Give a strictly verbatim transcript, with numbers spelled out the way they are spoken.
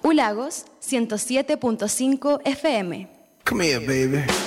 U Lagos ciento siete punto cinco F M. Come here, baby.